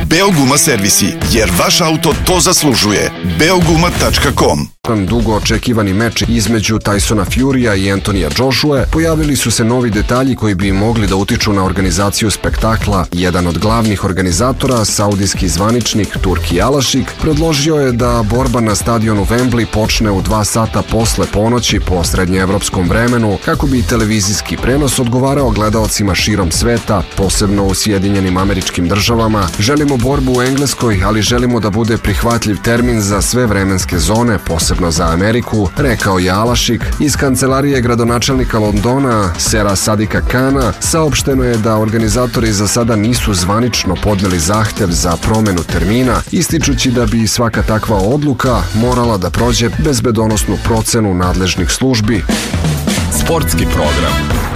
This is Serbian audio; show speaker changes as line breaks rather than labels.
Beoguma servisi, jer vaš auto to zaslužuje. Beoguma.com.
Dugo očekivani meč između Tysona Furya i Antonija Joshue, pojavili su se novi detalji koji bi mogli da utiču na organizaciju spektakla. Jedan od glavnih organizatora, saudijski zvaničnik Turki Alašik, predložio je da borba na stadionu Wembley počne u 2 sata posle ponoći po srednjeevropskom vremenu, kako bi televizijski prenos odgovarao gledaocima širom sveta, posebno u Sjedinjenim Američkim Državama. Želimo borbu u Engleskoj, ali želimo da bude prihvatljiv termin za sve vremenske zone, posebno za Ameriku, rekao je Alašik. Iz kancelarije gradonačelnika Londona, Sera Sadika Kana, saopšteno je da organizatori za sada nisu zvanično podneli zahtev za promenu termina, ističući da bi svaka takva odluka morala da prođe bezbedonosnu procenu nadležnih službi.
Sportski program.